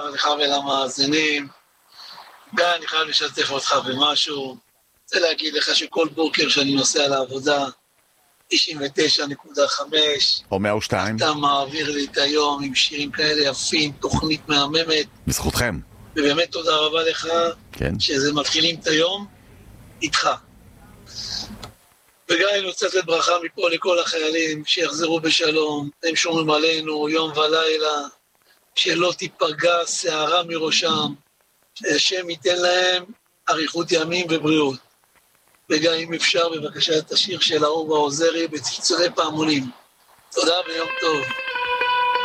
לך ולמאזינים. גיא, אני חייב לשתף אותך במשהו. רוצה להגיד לך שכל בוקר שאני נוסע לעבודה, 99.5, או 102. אתה מעביר לי את היום עם שירים כאלה יפים, תוכנית מהממת. בזכותכם. ובאמת תודה רבה לך, כן. שזה מתחילים את היום איתך. וגיא, אני רוצה לתת ברכה מפה לכל החיילים שיחזרו בשלום, הם שומרים עלינו יום ולילה, שלא תיפגע שערה מראשם, שהשם ייתן להם אריכות ימים ובריאות. וגיא, אם אפשר, בבקשה את השיר של אהובה עוזרי בצלצולי פעמונים. תודה ויום טוב.